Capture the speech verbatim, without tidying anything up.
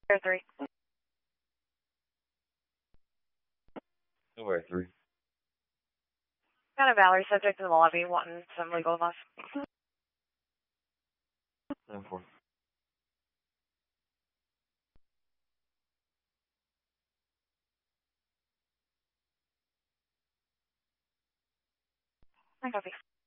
Air three. Over three. Got a Valerie subject in the lobby wanting some legal advice. Nine four. I copy.